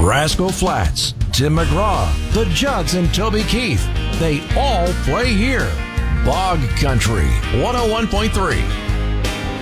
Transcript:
Rascal Flatts, Tim McGraw, the Judds, and Toby Keith. They all play here. Bog Country 101.3.